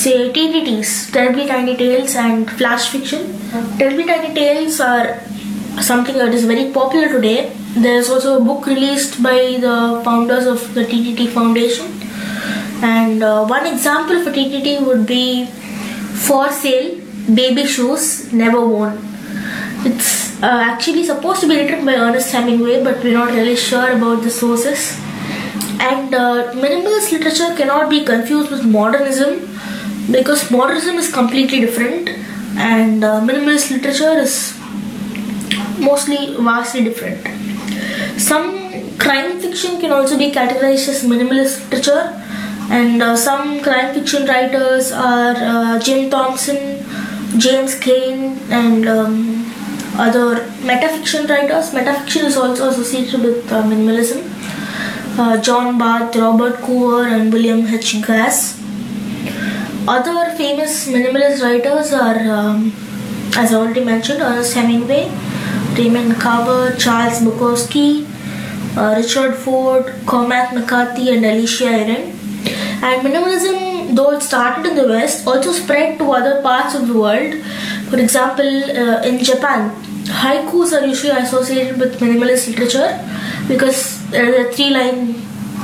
say TTTs, Terribly Tiny Tales, and flash fiction. Terribly Tiny Tales are something that is very popular today. There is also a book released by the founders of the TTT Foundation. And one example of a TTT would be For Sale, Baby Shoes, Never Worn. It's actually supposed to be written by Ernest Hemingway, but we're not really sure about the sources. And minimalist literature cannot be confused with modernism, because modernism is completely different and minimalist literature is mostly vastly different. Some crime fiction can also be categorized as minimalist literature, and some crime fiction writers are Jim Thompson, James Cain, and other metafiction writers. Metafiction is also associated with minimalism. John Barth, Robert Coover, and William H. Gass. Other famous minimalist writers are, as I already mentioned, Ernest Hemingway, Raymond Carver, Charles Bukowski, Richard Ford, Cormac McCarthy, and Alicia Erin. And minimalism, though it started in the West, also spread to other parts of the world. For example, in Japan, haikus are usually associated with minimalist literature because there are 3-line,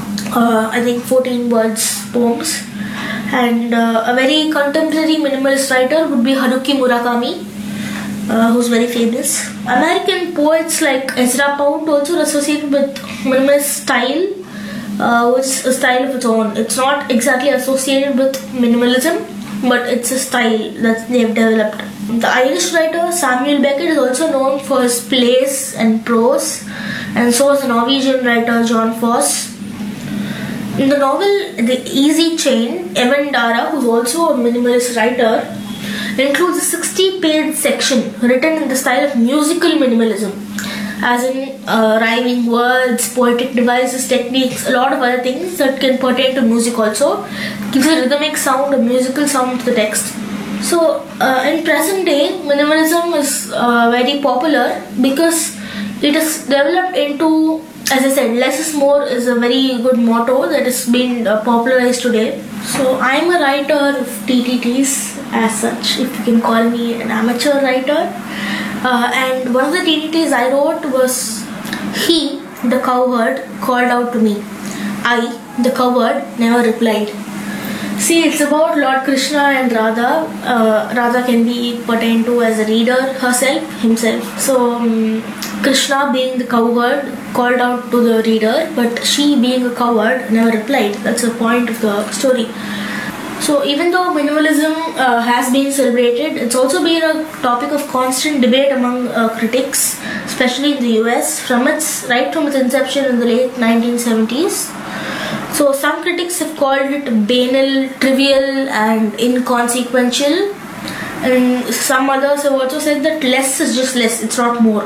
14 words poems. And a very contemporary minimalist writer would be Haruki Murakami, who's very famous. American poets like Ezra Pound also are associated with minimalist style, which is a style of its own. It's not exactly associated with minimalism, but it's a style that they've developed. The Irish writer Samuel Beckett is also known for his plays and prose, and so is the Norwegian writer John Fosse. In the novel The Easy Chain, Evan Dara, who's also a minimalist writer, includes a 60-page section written in the style of musical minimalism, as in rhyming words, poetic devices, techniques, a lot of other things that can pertain to music also. It gives a rhythmic sound, a musical sound to the text. So in present day, minimalism is very popular because it is developed into, as I said, less is more is a very good motto that has been popularized today. So I'm a writer of TTTs as such, if you can call me an amateur writer. And one of the TTTs I wrote was He, the cowherd, called out to me. I, the cowherd, never replied. See, it's about Lord Krishna and Radha. Radha can be pertained to as a reader herself, himself. So Krishna, being the cowherd, called out to the reader, but she, being a coward, never replied. That's the point of the story. So even though minimalism has been celebrated, it's also been a topic of constant debate among critics, especially in the US, right from its inception in the late 1970s. So some critics have called it banal, trivial, and inconsequential, and some others have also said that less is just less, it's not more.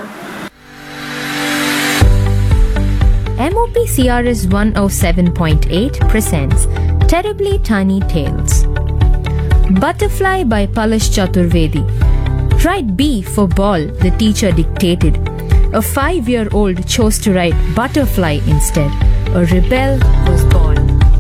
MOP CRS 107.8 presents Terribly Tiny Tales. Butterfly by Palash Chaturvedi. Write B for ball, the teacher dictated. A 5-year-old chose to write butterfly instead. A rebel was born.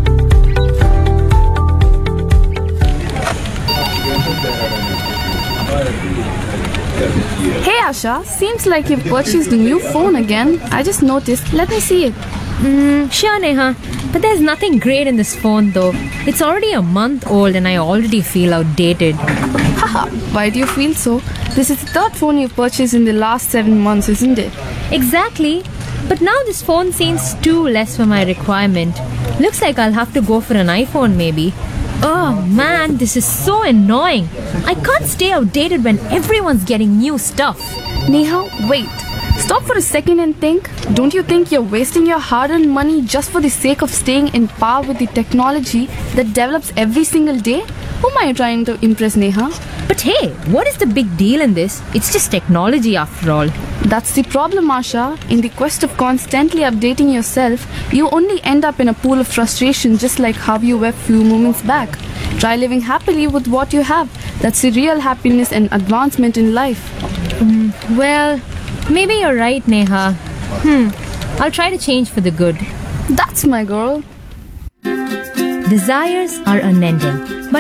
Hey Asha, seems like you've purchased a new phone again. I just noticed. Let me see it. Sure, Neha. But there's nothing great in this phone though. It's already a month old and I already feel outdated. Haha, why do you feel so? This is the third phone you've purchased in the last 7 months, isn't it? Exactly. But now this phone seems too less for my requirement. Looks like I'll have to go for an iPhone maybe. Oh man, this is so annoying. I can't stay outdated when everyone's getting new stuff. Neha, wait. Stop for a second and think. Don't you think you're wasting your hard-earned money just for the sake of staying in par with the technology that develops every single day? Whom are you trying to impress, Neha? But hey, what is the big deal in this? It's just technology after all. That's the problem, Asha. In the quest of constantly updating yourself, you only end up in a pool of frustration just like how you were few moments back. Try living happily with what you have. That's the real happiness and advancement in life. Well, maybe you're right, Neha. I'll try to change for the good. That's my girl. Desires are unending, but